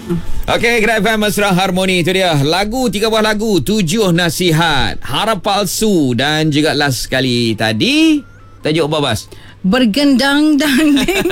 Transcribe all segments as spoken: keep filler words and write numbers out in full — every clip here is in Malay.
Okey, Gerak F M Mesra Harmoni. Itu dia lagu, tiga buah lagu, tujuh nasihat, harap palsu, dan juga last sekali tadi tajuk apa, Bas? Bergendang dang ding.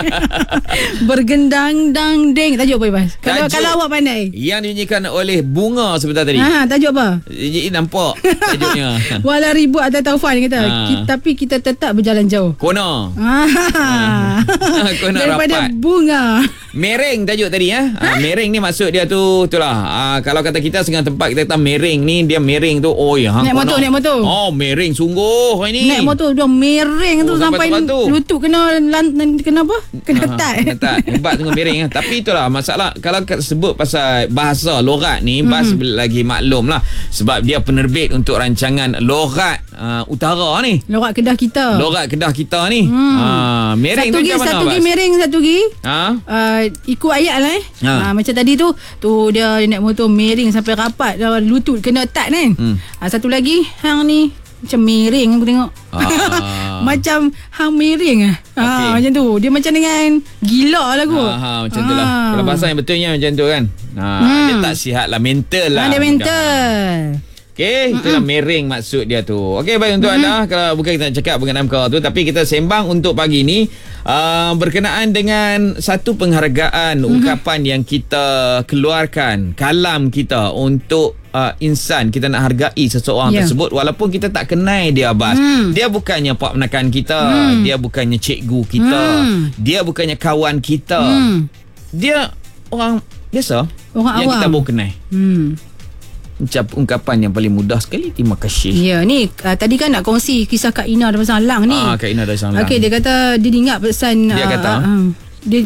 Bergendang dang ding. Tajuk apa, Bas? Kalau Tajuk kalau awak pandai. Yang dinyanyikan oleh Bunga sebentar tadi. Ha, tajuk apa? Eh, nampak tajuknya. Walau ribut atau taufan kata. Ha. Kita, tapi kita tetap berjalan jauh. Kona. Ah. Kona Daripada rapat. bunga. Mereng tajuk tadi ya. Ha? Mereng ni maksud dia tu itulah. Ha, kalau kata kita setengah tempat kita kata mereng ni, dia mereng tu oi hang. Naik motor, naik motor. Oh, mereng sungguh ini. Naik motor dia mereng tu Oh, sampai sampai tu. lutut kena lan, kena apa? Kena Ha, tat. kena tat. Hebat tengok mereng. Tapi itulah masalah kalau kat- sebut pasal bahasa logat ni, Bas Hmm. lagi maklum lah sebab dia penerbit untuk rancangan logat uh, utara ni. Logat Kedah kita. Logat Kedah kita ni. Hmm. Ha, mereng Satu tu lagi, macam mana, satu lagi Bas? mereng, satu lagi. Ha? Uh, ikut ayat lah eh. Ha. Ha. Macam tadi tu, tu dia naik motor miring sampai rapat, dah lutut kena tat kan. Hmm. Ha, satu lagi, hang ni macam miring aku tengok. Ah. Macam hang miring ah. Okey. Ha, macam tu. Dia macam dengan gila lah kot. Ha, ha, macam tu lah. Ah. Kalau bahasa yang betulnya macam tu kan. Ha, Hmm. Dia tak sihat lah. Mental lah. Ha, dia mental. Okey, itulah mereng maksud dia tu. Okey, baik untuk anda. Kalau bukan kita nak cakap mengenai perkara tu, tapi kita sembang untuk pagi ni uh, berkenaan dengan satu penghargaan, ungkapan yang kita keluarkan, kalam kita untuk uh, insan. Kita nak hargai seseorang Ya. tersebut walaupun kita tak kenal dia, Bas. Hmm. Dia bukannya pak menakan kita, Hmm. dia bukannya cikgu kita, Hmm. dia bukannya kawan kita. Hmm. Dia orang biasa Orang yang awam. kita baru kenal. Hmm. Ucap ungkapan yang paling mudah sekali, terima kasih. Ya, ni uh, tadi kan nak kongsi kisah Kak Ina dan pasal Lang ni. Ah, Kak Ina dari Sang Lang. Okey, dia kata dia ingat pesan Dia uh, kata? uh, uh, dia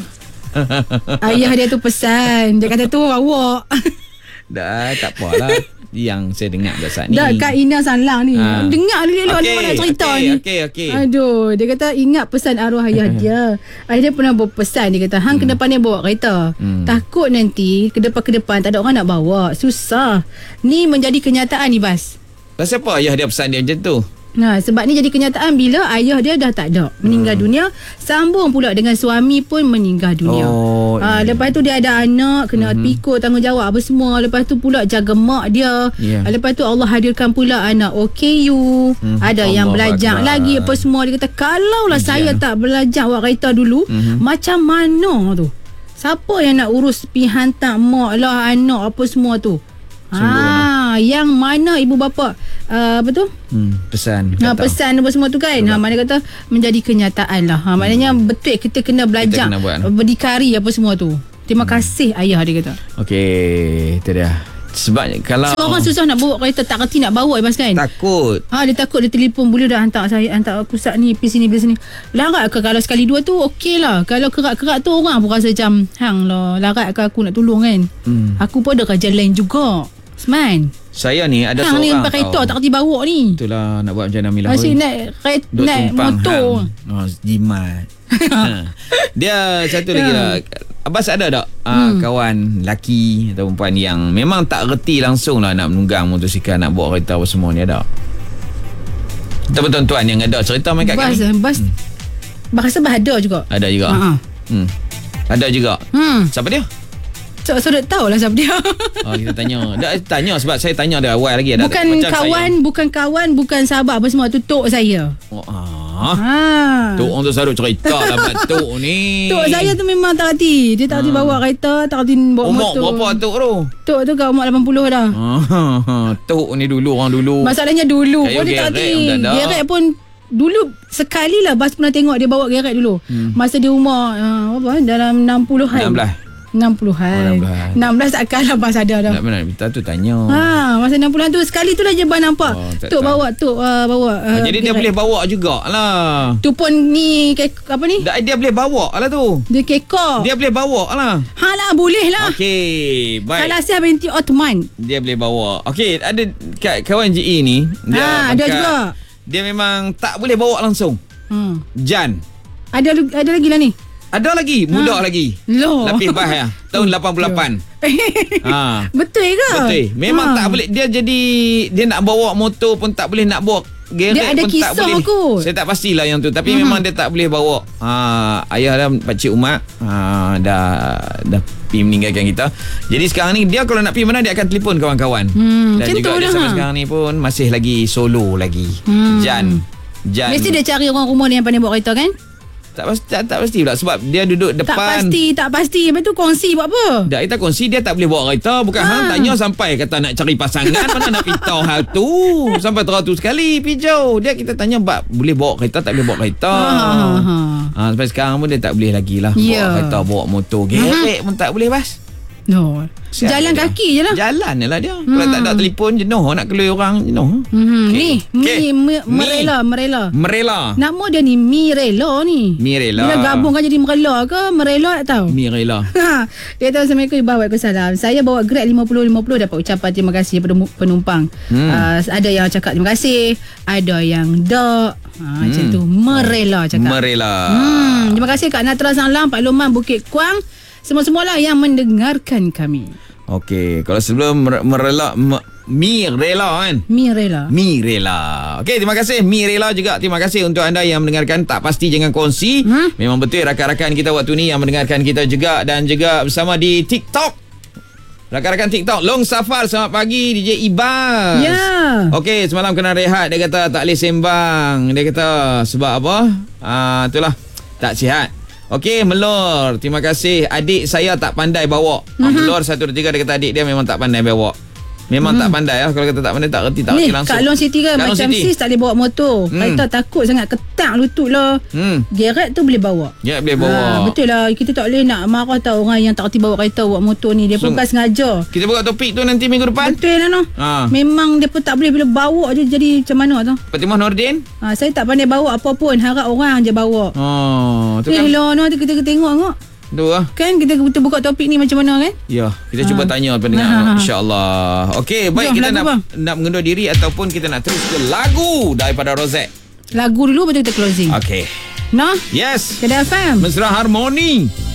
ayah dia tu pesan. Dia kata tu awak. Dah, tak apalah. Yang saya dengar dasar ni. Dah Kak Ina Salang ni. Ah. Dengar dulu Okey, okay, nak cerita okey, ni. okey, okey. Aduh, dia kata ingat pesan arwah ayah dia. Ayah dia pernah berpesan, dia kata hang hmm. ke depan dia bawa kereta. Hmm. Takut nanti ke depan ke depan tak ada orang nak bawa. Susah. Ni menjadi kenyataan ni, Bas. Lah siapa ayah dia pesan dia macam tu? Nah, sebab ni jadi kenyataan bila ayah dia dah tak ada, meninggal Hmm. dunia, sambung pula dengan suami pun meninggal dunia. Oh, Ah, iya. lepas tu dia ada anak, kena Mhm. pikul tanggungjawab apa semua. Lepas tu pula jaga mak dia. Ya. Ah, lepas tu Allah hadirkan pula anak O K U. Mhm. Ada yang Allah belajar Akbar. lagi apa semua. Dia kata kalaulah Ujian. saya tak belajar buat kereta dulu, Mhm. macam mana tu? Siapa yang nak urus pi hantar mak lah, anak apa semua tu? Sungguh Ah, yang mana ibu bapa uh, apa tu? Hmm, pesan. Ha, kata. pesan apa semua tu kan. Ha, mana kata menjadi kenyataan lah. Ha, maknanya betul kita kena belajar kena buat. berdikari apa semua tu. Terima kasih ayah dia kata. Okey, itu dia. Sebab kalau So, orang susah nak bawa kereta, tak reti nak bawa Ibas kan. takut. Ha, dia takut dia telefon, boleh dah hantar saya, hantar pusat ni, pergi sini, pergi sini. Larat ke kalau sekali dua tu okey lah. Kalau kerak-kerak tu orang pun rasa macam hang lah, larat ke aku nak tolong kan. Hmm. Aku pun ada kerja lain juga. Seman. Saya ni ada Hang ni seorang pakai kereta tau. tak reti bawa ni. Itulah nak buat macam Namilah. Masih Oi. naik kereta, Duk naik tumpang motor. hang. Oh, jimat. Ha. Dia satu lagi Ya. lah. Abas ada tak uh, Hmm. kawan lelaki atau perempuan yang memang tak reti langsung lah nak menunggang motosikal, nak bawa kereta apa semua ni, ada? Betul-betul tuan yang ada cerita main kat Bas, kami? bas. Bahasa bah ada juga. Ada juga. Ha. Hmm. Ada juga. Hmm. Siapa dia? So, so dah tahu lah siapa dia. Oh, kita tanya. Dah tanya sebab saya tanya dari awal lagi. Ada, Bukan macam kawan, saya. bukan kawan, bukan sahabat apa semua. Tu tok saya. Oh, ah. Ha. Tok orang tu selalu cerita lah buat tok ni. Tok saya tu memang tak reti. Dia tak reti bawa kereta, tak reti bawa Umur motor. berapa tok tu? Tok tu kat umur lapan puluh dah. Ah, tok ni dulu, orang dulu. Masalahnya dulu Kayu pun dia tak gerek reti. pun tak ada. Gerek pun dulu sekali lah Bas pernah tengok dia bawa gerek dulu. Hmm. Masa dia umur uh, apa dalam enam puluhan. enam belas. enam puluhan. Oh, enam belas. enam belas takkan lah Bas ada dah. Tak benar, kita tu tanya. Ha, masa enam puluhan tu sekali tu lah je Bas nampak. Oh, tak Tok tahu. bawa, tok uh, bawa. Uh, Ah, jadi dia boleh bawa jugalah. Tu pun ni ke, apa ni? Dah, dia boleh bawa lah tu. Dia kekor. Dia boleh bawa lah. Ha lah boleh lah. Okey, baik. Kalau saya binti Ottoman. Dia boleh bawa. Okey, ada kat kawan J E ni. Dia Ha, ada pakai- juga. Dia memang tak boleh bawa langsung. Hmm. Jan. Ada ada lagi lah ni. Ada lagi, muda Ha. lagi. Loh. Lapis bah ya. Tahun lapan puluh lapan. Ha. Betul ke? Betul. Memang Ha. tak boleh. Dia jadi dia nak bawa motor pun tak boleh, nak bawa Gerek Dia ada pun tak kisah boleh. kot. Saya tak pastilah yang tu. Tapi Mhm. memang dia tak boleh bawa ha, ayah dan pakcik Umat ha, dah dah pergi meninggalkan kita. Jadi sekarang ni dia kalau nak pergi mana dia akan telefon kawan-kawan. Hmm, Dan macam juga tu dia dah, sampai ha. sekarang ni pun masih lagi solo lagi. Hmm. Jan. Jan. Mesti dia cari orang rumah ni yang pandai bawa kereta kan? tak pasti tak, tak pasti pula sebab dia duduk depan. Tak pasti, tak pasti. Lepas tu kongsi buat apa? Dah kita kongsi dia tak boleh bawa kereta. Bukan ha. hang tanya sampai kata nak cari pasangan mana nak pitau hal tu. Sampai teratus kali pijau. Dia kita tanya bab boleh bawa kereta tak boleh bawa kereta. Ha, ha, ha. Ha, sampai sekarang pun dia tak boleh lagi lah Ya. bawa kereta, bawa motor. Gerek pun tak boleh bas. No. Siap Jalan dia. kaki je lah. Jalan je lah dia. Hmm. Kalau tak ada telefon jenuh nak keluar orang jenuh. Hmm, Okay. Ni, Okay. mi, mi, merela, merela. Merela. Nama dia ni Mirela ni. Mirela. Bila gabungkan jadi merela ke merela tak tahu. Mirela. Ha, dia tahu Assalamualaikum Ibu Waalaikumsalam. Saya bawa Grab lima puluh lima puluh dapat ucapan terima kasih kepada penumpang. Hmm. Uh, ada yang cakap terima kasih, ada yang tak. Ha, hmm. Macam tu merela cakap. Merela. Hmm, terima kasih Kak Natra Sanglang, Pak Loman, Bukit Kuang. Semua-semualah yang mendengarkan kami. Okey, kalau sebelum mer- merela me- Mirela kan? Mirela. Mirela. Okey, terima kasih Mirela juga. Terima kasih untuk anda yang mendengarkan. Tak pasti jangan kongsi. Hmm? Memang betul rakan-rakan kita waktu ni yang mendengarkan kita juga dan juga bersama di TikTok. Rakan-rakan TikTok Long Safar, selamat pagi D J Ibas. Ya. Okey, semalam kena rehat. Dia kata tak boleh sembang. Dia kata sebab apa? Ah, itulah tak sihat. Okey, Melor. Terima kasih. Adik saya tak pandai bawa. Mm-hmm. Ah, Melor satu dua tiga dia kata adik dia memang tak pandai bawa. Memang hmm. tak pandai lah. Kalau kata tak pandai, tak reti, tak Ni reti langsung. Kak Long City kan, Kak Long macam City. sis tak boleh bawa motor. Hmm. Kereta takut sangat, ketak lutut lah. Hmm. Geret tu boleh bawa. Ya, boleh bawa. Ha, betul lah. Kita tak boleh nak marah tau orang yang tak reti bawa kereta, bawa motor ni. Dia pun So, bukan sengaja. Kita buka topik tu nanti minggu depan. Betul lah no. Ha. Memang dia pun tak boleh bila bawa je jadi macam mana tu. Fatimah Nordin. Ha, saya tak pandai bawa apa pun. Harap orang je bawa. Oh, tu Eh kan. lah, no, kita, kita tengok tengok. Tu lah. Kan kita, kita buka topik ni macam mana kan? Ya, kita Ha. cuba tanya pendengar Ha, ha, ha. insya-Allah. Okey, baik Jom, kita lagu nak bang. nak mengundur diri ataupun kita nak terus ke lagu daripada Rosette. Lagu dulu betul kita closing. Okey. No? Yes. Kedai F M. Mesra Harmoni.